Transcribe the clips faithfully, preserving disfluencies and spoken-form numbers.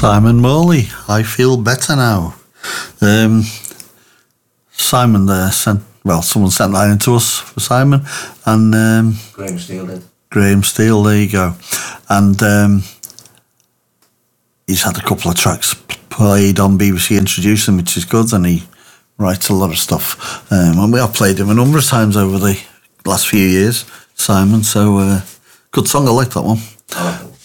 Simon Morley, I Feel Better Now. Um, Simon there sent, well, someone sent that in to us for Simon, and um, Graham Steele did. Graham Steele, there you go. And um, he's had a couple of tracks played on B B C Introducing, which is good, and he writes a lot of stuff. Um, and we have played him a number of times over the last few years, Simon, so uh, good song, I like that one. I like it.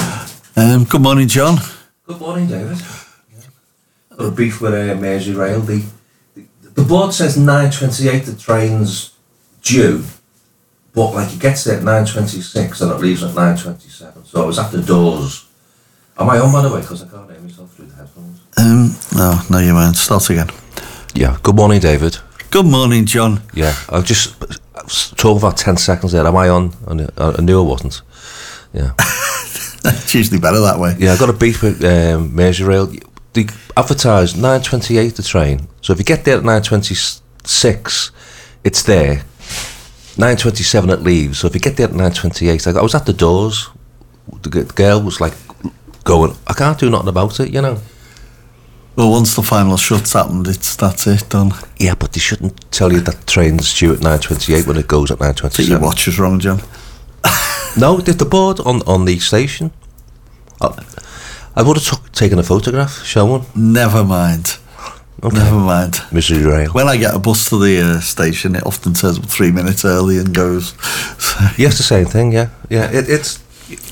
Um, good morning, John. Good morning, David. Yeah. Got a beef with uh, Merseyrail. The, the the board says nine twenty-eight the train's due, but like it gets there at nine twenty-six and it leaves at nine twenty-seven. So it was at the doors. Am I on, by the way? Because I can't hear myself through the headphones. Um, no, no, you won't. Start again. Yeah, good morning, David. Good morning, John. Yeah, I'll just talk about ten seconds there. Am I on? I knew I, knew I wasn't. Yeah. It's usually better that way. Yeah, I got a beef with um, Merseyrail. They advertise nine twenty-eight the train. So if you get there at nine twenty-six, it's there. nine twenty-seven it leaves. So if you get there at nine twenty-eight, I was at the doors. The girl was like going, I can't do nothing about it, you know. Well, once the final shut's happened, it's that's it, done. Yeah, but they shouldn't tell you that the train's due at nine twenty-eight when it goes at nine twenty-seven. So your watch is wrong, John. No, did the board on, on the station. I, I would have took, taken a photograph, showing. Never mind. Okay. Never mind. Merseyrail. When I get a bus to the uh, station, it often turns up three minutes early and goes. So. Yes, the same thing. Yeah, yeah. It, it's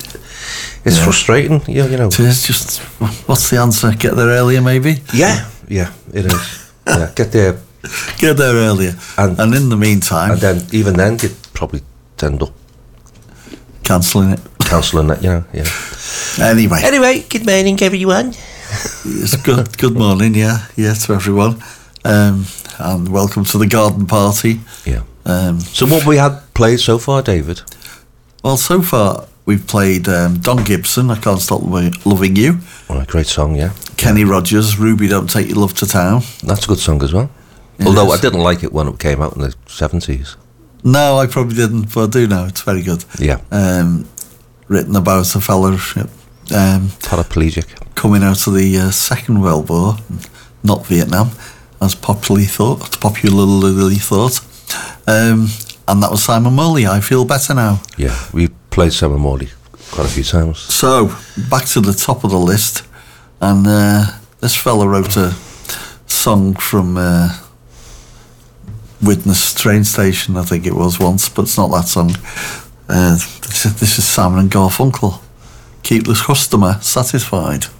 it's yeah. frustrating. You, you know. It is just. What's the answer? Get there earlier, maybe. Yeah, yeah. It is. Yeah, get there. Get there earlier, and, and in the meantime, and then even then you'd probably end up cancelling it. Cancelling it, you know, yeah. Anyway. Anyway, good morning, everyone. It's good good morning, yeah, yeah, to everyone. Um, and welcome to the garden party. Yeah. Um, so what we had played so far, David? Well, so far we've played um, Don Gibson, I Can't Stop Loving You. Oh, a great song, yeah. Kenny Rogers, Ruby Don't Take Your Love to Town. That's a good song as well. It Although is. I didn't like it when it came out in the seventies. No, I probably didn't, but I do know it's very good. Yeah. Um, written about a fella um, paraplegic coming out of the uh, Second World War, not Vietnam, as popularly thought. Popularly thought, um, and that was Simon Morley. I Feel Better Now. Yeah, we played Simon Morley quite a few times. So back to the top of the list, and uh, this fella wrote a song from. Uh, Witness train station, I think it was once, but it's not that song. Uh, this, is, this is Simon and Garfunkel. Keep the customer satisfied.